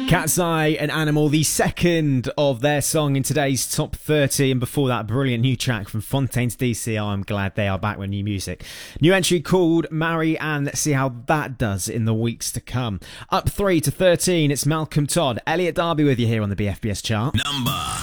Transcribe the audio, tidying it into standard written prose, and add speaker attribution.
Speaker 1: Cat's Eye and Animal, the second of their song in today's top 30, and before that, brilliant new track from Fontaines DC. I'm glad they are back with new music. New entry called Marry Ann. Let's see how that does in the weeks to come. Up 3 to 13, it's Malcolm Todd, Elliot Darby with you here on the BFBS chart.
Speaker 2: Number